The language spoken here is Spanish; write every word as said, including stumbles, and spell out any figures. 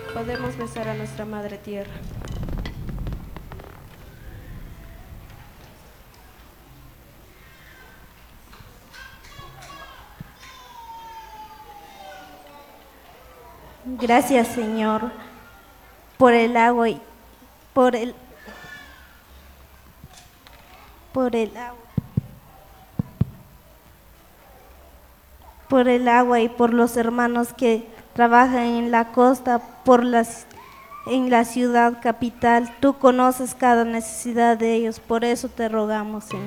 Podemos besar a nuestra Madre Tierra. Gracias, Señor, por el agua y por el por el agua. por el agua y por los hermanos que trabajan en la costa, por las en la ciudad capital. Tú conoces cada necesidad de ellos, por eso te rogamos, Señor.